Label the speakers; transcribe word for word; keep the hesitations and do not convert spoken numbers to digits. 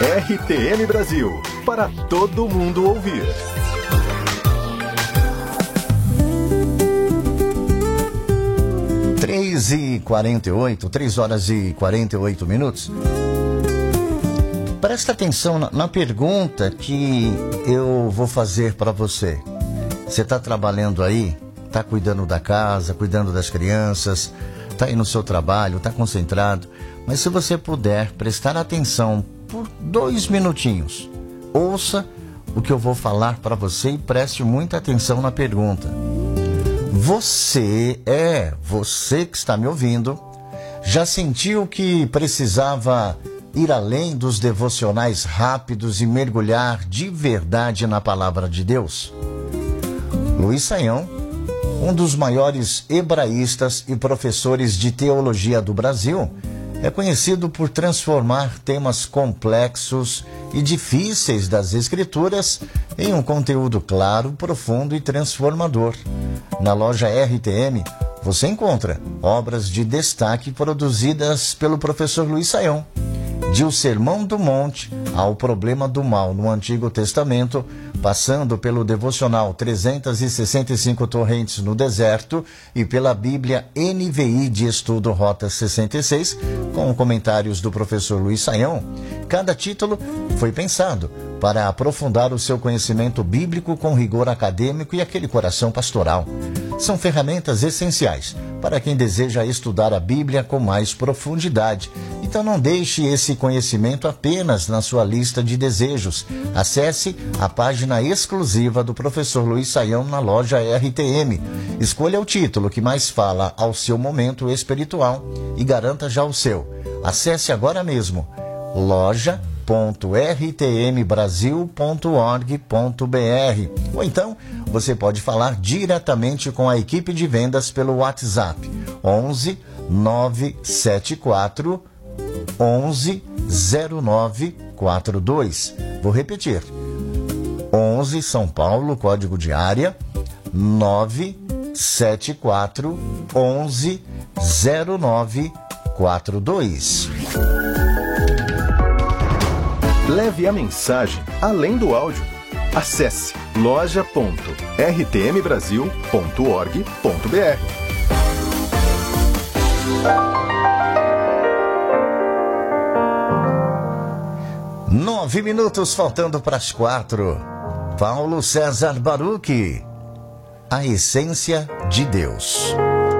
Speaker 1: R T M Brasil, para todo mundo ouvir.
Speaker 2: três e quarenta e oito, três horas e quarenta e oito minutos. Presta atenção na, na pergunta que eu vou fazer para você. Você está trabalhando aí? Está cuidando da casa, cuidando das crianças, está aí no seu trabalho, está concentrado. Mas se você puder prestar atenção por dois minutinhos, ouça o que eu vou falar para você e preste muita atenção na pergunta. Você, é, você que está me ouvindo, já sentiu que precisava ir além dos devocionais rápidos e mergulhar de verdade na palavra de Deus? Luiz Saião, um dos maiores hebraístas e professores de teologia do Brasil, é conhecido por transformar temas complexos e difíceis das Escrituras em um conteúdo claro, profundo e transformador. Na loja R T M, você encontra obras de destaque produzidas pelo professor Luiz Saião, de O Sermão do Monte ao Problema do Mal no Antigo Testamento, passando pelo devocional trezentas e sessenta e cinco Torrentes no Deserto e pela Bíblia N V I de Estudo Rota sessenta e seis, com comentários do professor Luiz Saião. Cada título foi pensado para aprofundar o seu conhecimento bíblico com rigor acadêmico e aquele coração pastoral. São ferramentas essenciais para quem deseja estudar a Bíblia com mais profundidade. Então não deixe esse conhecimento apenas na sua lista de desejos. Acesse a página exclusiva do professor Luiz Saião na loja R T M. Escolha o título que mais fala ao seu momento espiritual e garanta já o seu. Acesse agora mesmo loja ponto r t m brasil ponto org ponto b r ou então você pode falar diretamente com a equipe de vendas pelo WhatsApp onze nove sete quatro onze zero nove quatro dois. Vou repetir: onze São Paulo, código de área nove sete quatro onze zero nove quatro dois.
Speaker 1: Leve a mensagem além do áudio. Acesse loja ponto r t m brasil ponto org ponto b r.
Speaker 2: Nove minutos faltando para as quatro. Paulo César Baruch, a essência de Deus.